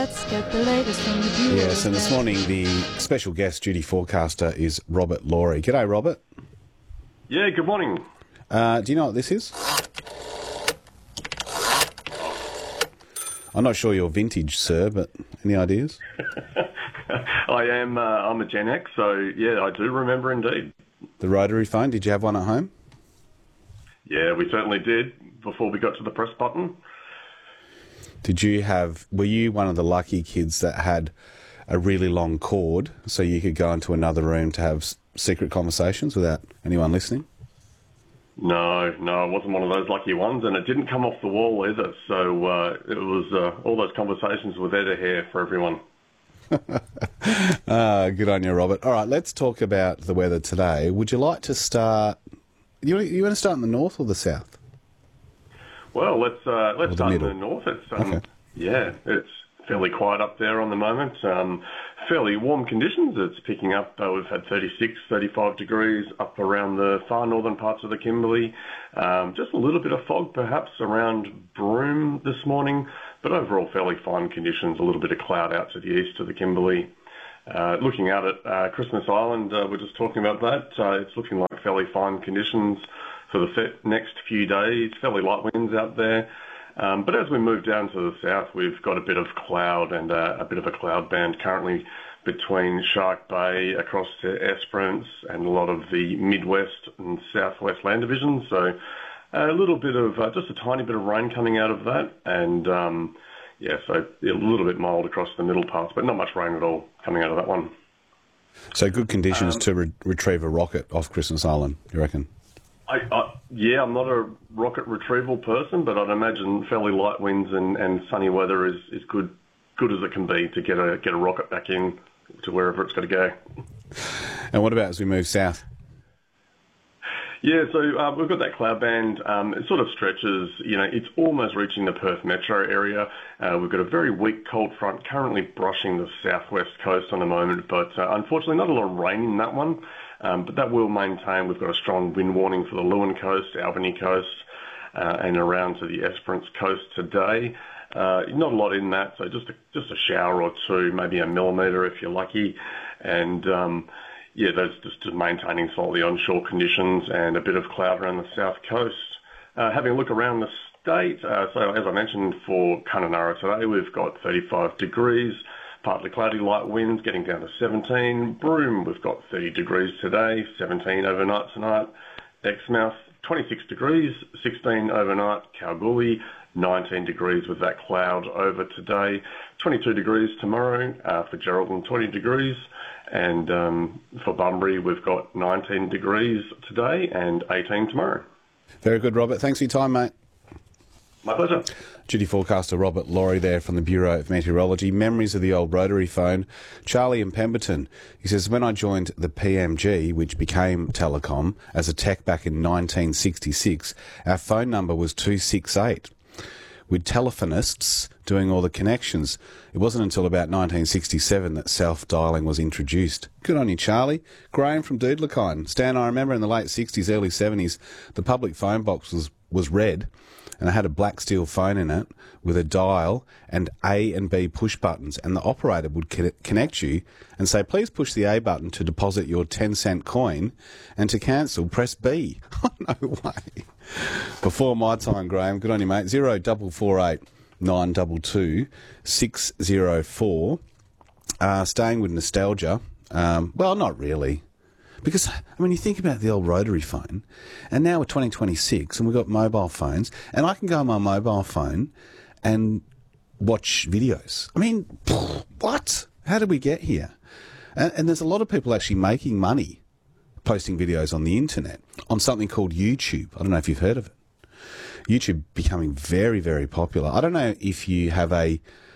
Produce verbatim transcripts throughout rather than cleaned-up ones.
Let's get the latest from the Bureau. Yes, and this morning the special guest duty forecaster is Robert Laurie. G'day, Robert. Yeah, good morning. Uh, do you know what this is? I'm not sure you're vintage, sir, but any ideas? I am. Uh, I'm a Gen X, so yeah, I do remember indeed. The rotary phone. Did you have one at home? Yeah, we certainly did before we got to the press button. Did you have? Were you one of the lucky kids that had a really long cord, so you could go into another room to have s- secret conversations without anyone listening? No, no, I wasn't one of those lucky ones, and it didn't come off the wall either. So uh, it was uh, all those conversations were there to hear for everyone. Ah, good on you, Robert. All right, let's talk about the weather today. Would you like to start? You you want to start in the north or the south? Well, let's uh, let's the start in middle. the north. It's um, Okay. yeah, it's fairly quiet up there on the moment. Um, fairly warm conditions. It's picking up. Uh, we've had thirty-six, thirty-five degrees up around the far northern parts of the Kimberley. Um, just a little bit of fog perhaps around Broome this morning, but overall fairly fine conditions. A little bit of cloud out to the east of the Kimberley. Uh, looking out at uh, Christmas Island, uh, we're just talking about that. Uh, it's looking like fairly fine conditions for the fe- next few days. Fairly light winds out there. Um, but as we move down to the south, we've got a bit of cloud and uh, a bit of a cloud band currently between Shark Bay across to Esperance and a lot of the Midwest and Southwest land divisions. So a little bit of, uh, just a tiny bit of rain coming out of that. And um, yeah, so a little bit mild across the middle parts, but not much rain at all coming out of that one. So good conditions Um, to re- retrieve a rocket off Christmas Island, you reckon? I, I, yeah, I'm not a rocket retrieval person, but I'd imagine fairly light winds and, and sunny weather is, is good good as it can be to get a get a rocket back in to wherever it's got to go. And what about as we move south? Yeah, so uh, we've got that cloud band. Um, it sort of stretches, you know, it's almost reaching the Perth metro area. Uh, we've got a very weak cold front currently brushing the southwest coast on the moment, but uh, unfortunately not a lot of rain in that one. Um, but that will maintain. We've got a strong wind warning for the Lewin coast, Albany coast, uh, and around to the Esperance coast today. Uh, not a lot in that, so just a, just a shower or two, maybe a millimetre if you're lucky. And um, yeah, that's just maintaining slightly onshore conditions and a bit of cloud around the south coast. Uh, having a look around the state, uh, so as I mentioned for Kununurra today, we've got thirty-five degrees. Partly cloudy, light winds, getting down to seventeen. Broome, we've got thirty degrees today, seventeen overnight tonight. Exmouth, twenty-six degrees, sixteen overnight. Kalgoorlie, nineteen degrees with that cloud over today. twenty-two degrees tomorrow uh, for Geraldton, twenty degrees. And um, for Bunbury, we've got nineteen degrees today and eighteen tomorrow. Very good, Robert. Thanks for your time, mate. My pleasure. Duty forecaster Robert Laurie there from the Bureau of Meteorology. Memories of the old rotary phone. Charlie in Pemberton. He says, when I joined the P M G, which became Telecom, as a tech back in nineteen sixty-six, our phone number was two six eight. With telephonists doing all the connections. It wasn't until about nineteen sixty-seven that self-dialing was introduced. Good on you, Charlie. Graham from Doodlakine. Stan, I remember in the late sixties, early seventies, the public phone box was, was red, and I had a black steel phone in it with a dial and A and B push buttons, and the operator would co- connect you and say, please push the A button to deposit your ten cent coin, and to cancel, press B. Oh, no way. Before my time, Graham. Good on you, mate. Zero double four eight nine double two six zero four. Uh, staying with nostalgia. Um, well, not really. Because, I mean, you think about the old rotary phone, and now we're twenty twenty-six, and we've got mobile phones, and I can go on my mobile phone and watch videos. I mean, what? How did we get here? And, and there's a lot of people actually making money posting videos on the internet on something called YouTube. I don't know if you've heard of it. YouTube becoming very, very popular. I don't know if you have a,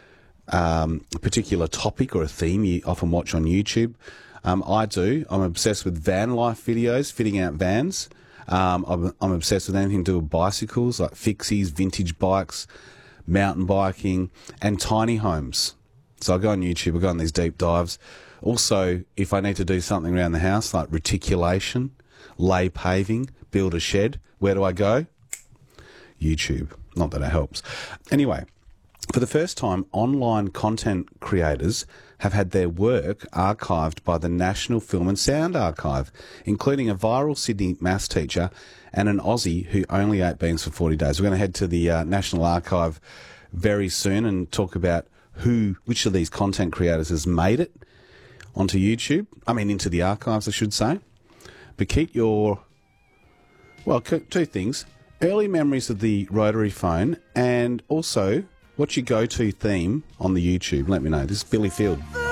um, a particular topic or a theme you often watch on YouTube. Um, I do. I'm obsessed with van life videos, fitting out vans. Um, I'm, I'm obsessed with anything to do with bicycles, like fixies, vintage bikes, mountain biking, and tiny homes. So I go on YouTube, I go on these deep dives. Also, if I need to do something around the house, like reticulation, lay paving, build a shed, where do I go? YouTube. Not that it helps. Anyway, For the first time, online content creators have had their work archived by the National Film and Sound Archive, including a viral Sydney maths teacher and an Aussie who only ate beans for forty days. We're going to head to the uh, National Archive very soon and talk about who, which of these content creators has made it onto YouTube. I mean, into the archives, I should say. But keep your, well, two things. Early memories of the rotary phone, and also what's your go-to theme on the YouTube? Let me know. This is Billy Field.